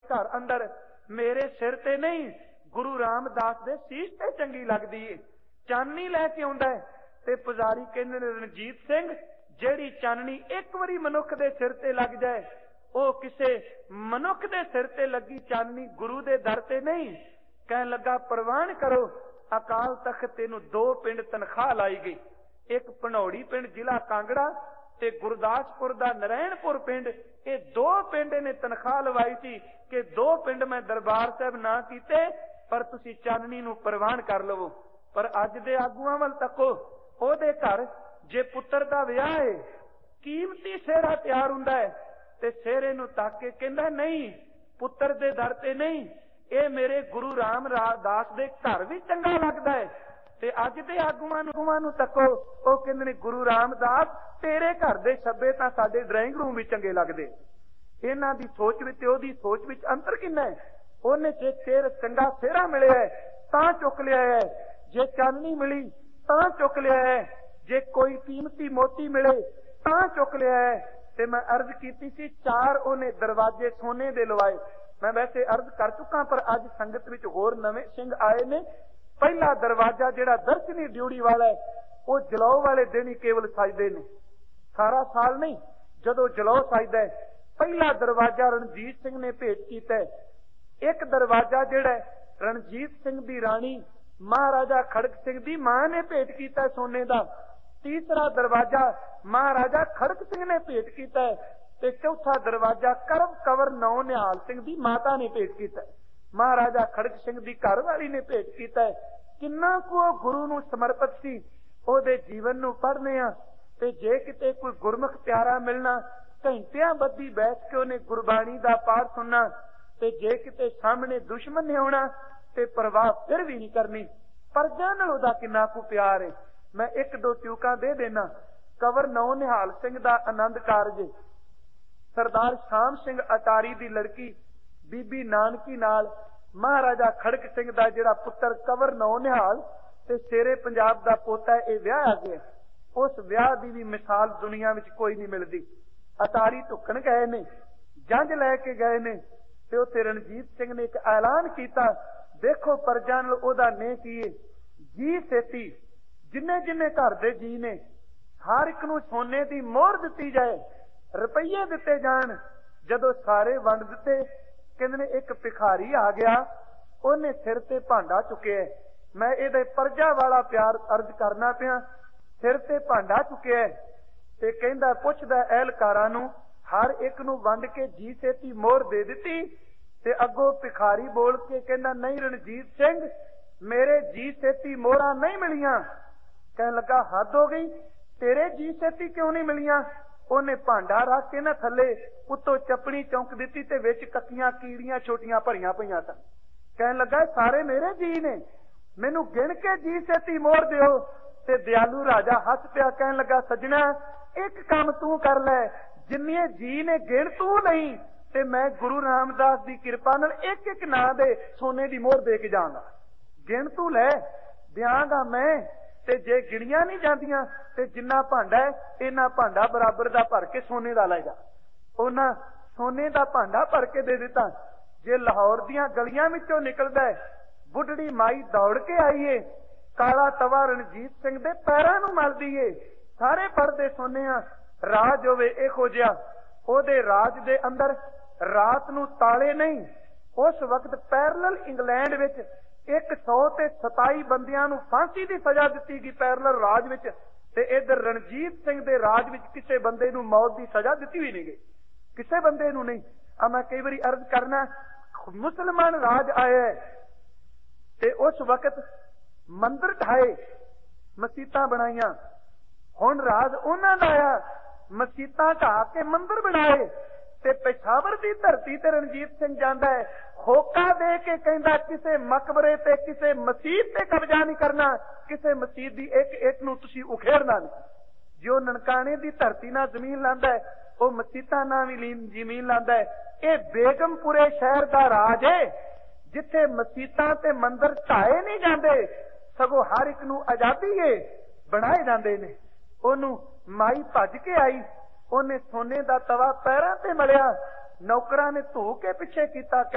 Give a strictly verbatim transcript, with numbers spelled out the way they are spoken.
घर अंदर मेरे सिर ते नहीं गुरु रामदास दे शीश ते चंगी लगदी है। चाननी लैके आउंदा है ते पुजारी कहंदे ने रणजीत सिंह जेड़ी चाननी एक वारी मनुख दे सिर ते लग जाए ओ किसे मनुख दे सिर ते लगी चाननी गुरु दे दर ते नहीं। कहन लगा प्रवान करो अकाल तख्त तेनू दो पिंड तनख्वाह लाई गई, एक भनौड़ी पिंड जिला कांगड़ा ते गुरदासपुर दा नारायणपुर पिंड, ये दो पिंड ने तनख्वाह लवाई थी कि दो पिंड मैं दरबार साहब ना कीते पर तुसी चाननी नू प्रवान कर लवो। पर अज दे आगुआं वल तको, ओदे घर जे पुत्र दा विआह है कीमती सेहरा तैयार हुंदा है ते सेहरे नू तक के कहंदा नहीं पुत्र दे दर ते नहीं, ये मेरे गुरु रामदास दे घर भी चंगा लगदा है। ते अज दे आगुआं नू तको, ओ कहंदे ने गुरु रामदास तेरे घर दे छब्बे तां साडे ड्राइंग रूम भी चंगे लगदे। इन्हां दी सोच विच ओहदी सोच विच अंतर किन्ना है। ओहने जे तेर चंगा सेहरा मिलिया है तां चुक लिया है, जे चाननी मिली तां चुक लिया है, जे कोई कीमती मोती मिले तां चुक लिया है। ते मैं अर्ज कीती सी चार ओहने दरवाजे सोने दे लवाए। मैं वैसे अर्ज कर चुका पर अज संगत विच होर नवे सिंह आए ने। पहला दरवाजा जिहड़ा दर्शनी ड्यूटी वाला है वो जलौ वाले दिन ही केवल सजदे ने, सारा साल नहीं। जदों जलौ सजदा है पहला दरवाजा रणजीत सिंह ने भेंट कीता है। एक दरवाजा जिहड़ा रणजीत सिंह दी राणी महाराजा खड़क सिंह दी मां ने भेंट कीता है सोने दा। तीसरा दरवाजा महाराजा खड़क सिंह ने भेंट कीता है ते चौथा दरवाजा करम कंवर नौ निहाल सिंह दी माता ने भेंट कीता है। महाराजा खड़क सिंह दी घरवाली ने भेंट कीता है। किन्ना को गुरु नू समर्पित सी, ओहदे जीवन नू पढ़ने आ ते जे किते कोई गुरमुख प्यारा मिलना घंटियां बद्धी बैठ के उन्हें गुरबाणी दा पाठ सुनना ते जे किते सामने दुश्मन ने आउणा ते परवाह फिर भी नहीं करनी। प्रजा नाल ओहदा किन्ना को प्यार है। मैं एक दो ट्यूका दे देना। कंवर नौ निहाल सिंह दा आनंद कारज सरदार शाम सिंह अटारी दी लड़की बीबी नानकी नाल महाराजा खड़क सिंह दा जिहड़ा पुत्र कंवर नौ निहाल ते शेरे पंजाब दा पोता है, यह विआह आ गया। उस विआह दी भी मिसाल दुनिया विच कोई नहीं मिलदी। अटारी ढुकण गए ने, जंज लैके गए ने ते उत्थे रणजीत सिंह ने एक ऐलान किया, देखो प्रजा नाल ओहदा नेह की है, जी सेती जिन्ने जिन्ने घर दे जी ने हर एक नूं सोने दी मोहर दित्ती जाए, रुपये दिते जाण। जदों सारे वंड दिते, कहंदे ने एक भिखारी आ गया, ओहने सिर ते भांडा चुकिया। मैं इहदे प्रजा वाला प्यार अर्ज करना पिया। सिर ते भांडा चुकिया ते कहंदा पुछदा एहलकारां नूं हर एक नूं वंड के जी सेती मोहर दे दित्ती ते अगों भिखारी बोल के कहंदा नहीं रणजीत सिंह मेरे जी सेती मोहरां नहीं मिलियां। कहन लगा हद हो गई, तेरे जी सेती क्यों नहीं मिलियां? ओहने भांडा रख के ना थले उत्तों चपड़ी चौंक दित्ती ते विच कक्कियां कीड़ियां छोटियां भरियां पईयां सन। कहन लगा सारे मेरे जी ने, मैनू गिण के जी सेती मोहर दिओ। ते दयालू राजा हस पिया, कहन लगा सजना एक काम तू कर लै, जिन्ने जी ने गिण तू नहीं ते मैं गुरु रामदास की कृपा नाल एक एक नां दे सोने की मोहर दे के जाऊंगा। गिण तू लै दियांगा मैं, ते जे गिणियां नहीं जांदियां ते जिन्ना भांडा है इन्ना भांडा बराबर दा भर के सोने दा लै जा। उन्हां सोने दा भांडा भर के दे दिता। जे लाहौर दियां गलियां विचों निकलदा है, बुढ़ड़ी माई दौड़ के आई है, काला तवा रणजीत सिंह दे पैरां नूं मलदी है। सारे पढ़दे सुनने आ राज होवे इहो जिहा, ओहदे राज दे अंदर रात नूं ताले नहीं। उस वक्त पैरलल इंग्लैंड विच एक सौ ते सताई बंदियां नूं फांसी दी सजा दित्ती गई पैरलल राज विच, ते इधर रणजीत सिंह दे राज विच किसे बंदे नूं मौत दी सजा दित्ती हुई नहीं गई, किसे बंदे नूं नहीं। आ मैं कई बारी अर्ज करना, मुसलमान राज आया ते उस वक्त मंदिर ढाए, मसीतां बनाईयां। हुण राज उन्हां दा आया, मसीतां ढा के मंदिर बनाए ते पेशावर दी धरती ते रणजीत सिंह जांदा है, होका दे के कहंदा किसे मकबरे ते किसे मसीत ते कब्जा नहीं करना, किसे मसीत दी एक एक नूं तुसीं उखेड़ना नहीं। जो ननकाने दी धरती नाल जमीन लांदा है वो मसीतां नाल भी जमीन लांदा है। ये बेगमपुरे शहर दा राज है जिथे मसीतां ते मंदिर ढाए नहीं जांदे, सगों हर एक नूं आजादी है बनाए जांदे ने। ओनू माई भज के आई, ओने सोने दा तवा पैरां ते मलिया, नौकरां ने धो के पिछे कीता।